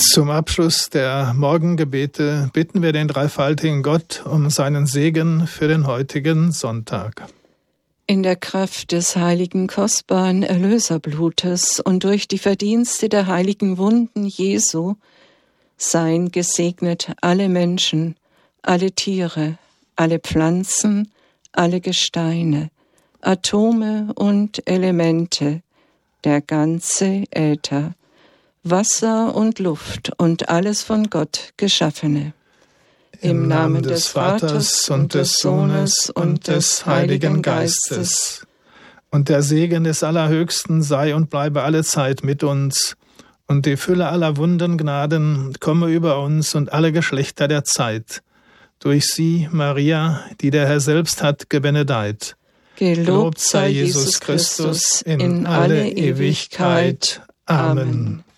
Zum Abschluss der Morgengebete bitten wir den dreifaltigen Gott um seinen Segen für den heutigen Sonntag. In der Kraft des heiligen, kostbaren Erlöserblutes und durch die Verdienste der heiligen Wunden Jesu seien gesegnet alle Menschen, alle Tiere, alle Pflanzen, alle Gesteine, Atome und Elemente, der ganze Äther, Wasser und Luft und alles von Gott Geschaffene. Im Namen des Vaters und des Sohnes und des Heiligen Geistes. Und der Segen des Allerhöchsten sei und bleibe allezeit mit uns, und die Fülle aller Wundengnaden komme über uns und alle Geschlechter der Zeit. Durch sie, Maria, die der Herr selbst hat gebenedeit. Gelobt sei Jesus Christus in alle Ewigkeit. Amen.